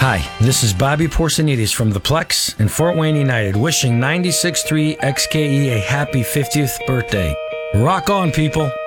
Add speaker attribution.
Speaker 1: Hi, this is Bobby Porsonides from the Plex and Fort Wayne United, wishing 96.3 XKE a happy 50th birthday. Rock on, people!